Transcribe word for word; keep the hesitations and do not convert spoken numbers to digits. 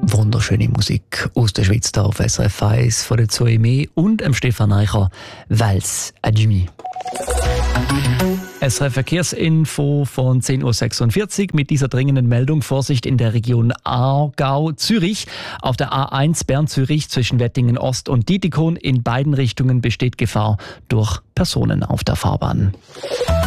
Wunderschöne Musik aus der Schweiz da auf S R F eins von der Zoe Mee und dem Stefan Eicher, Wals à Jimmy. S R F Verkehrsinfo von zehn Uhr sechsundvierzig mit dieser dringenden Meldung: Vorsicht in der Region Aargau-Zürich. Auf der A eins Bern-Zürich zwischen Wettingen Ost und Dietikon in beiden Richtungen besteht Gefahr durch Personen auf der Fahrbahn.